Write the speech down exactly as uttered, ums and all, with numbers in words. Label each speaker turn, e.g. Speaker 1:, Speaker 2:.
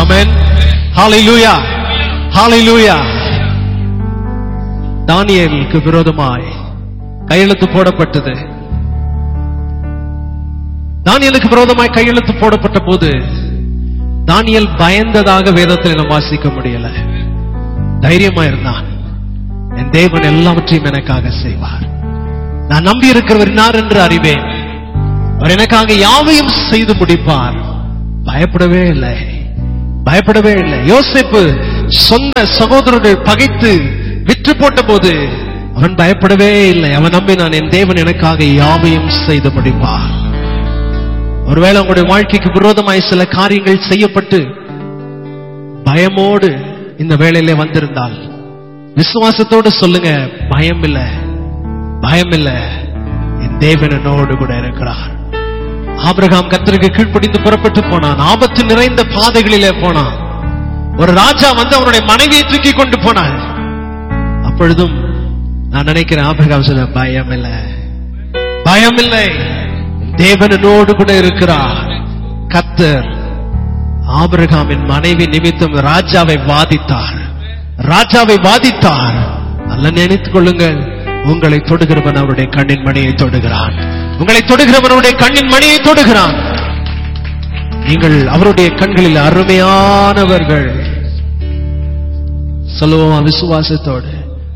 Speaker 1: ஆமென். ஹalleluya, ஹalleluya. தானியேலுக்கு விரோதமாய் கையெழுத்து போடப்பட்டது. தானியேலுக்கு விரோதமாய் கையெழுத்து போடப்பட்ட போது தானியேல் பயந்ததாக வேதத்தில் நாம் வாசிக்க முடியல. தைரியமா இருந்தான். என் தேவன் எல்லாவற்றையும் எனக்காக செய்வார். நான் நம்பி இருக்கிறவர் இன்னார் என்று அறிவேன். அவர் எனக்காக யாவையும் செய்து முடிப்பார். பயப்படவே இல்லை, பயப்படவே இல்லை. யோசேப்பு சொந்த சகோதரர்கள் பகைத்து விற்று போட்ட போது அவன் பயப்படவே இல்லை. அவன் நம்பினான், என் தேவன் எனக்காக யாவையும் செய்து முடிப்பார். ஒருவேளை உங்களுடைய வாழ்க்கைக்கு விரோதமாய் சில காரியங்கள் செய்யப்பட்டு பயமோடு இந்த வேளையிலே வந்திருந்தால் விசுவாசத்தோடு சொல்லுங்க, பயம் இல்லை, பயம் இல்லை, என் தேவன் என்னோடு கூட இருக்கிறார். ஆபிரகாம் கர்த்தருக்கு கீழ்ப்படிந்து புறப்பட்டு போனான். ஆபத்து நிறைந்த பாதைகளிலே போனான். ஒரு ராஜா வந்து அவனுடைய மனைவியை தூக்கி கொண்டு போனான். அப்பொழுதும் நான் நினைக்கிறேன், ஆபிரகாம் சொல்ல, பயம் இல்லை, பயம் இல்லை, தேவன் என்னோடு கூட இருக்கிறார். கர்த்தர் ஆபிரகாமின் மனைவி நிமித்தம் ராஜாவை வாதித்தார், ராஜாவை வாதித்தார். அல்ல நினைத்துக் கொள்ளுங்கள், உங்களை தொடுகிறவன் அவருடைய கண்ணின் மணியை தொடுகிறான். உங்களை தொடுகிறவன் அவருடைய கண்ணின் மணியை தொடுகிறான். நீங்கள் அவருடைய கண்களில் அருமையானவர்கள். சொல்லுவோமா விசுவாசத்தோடு?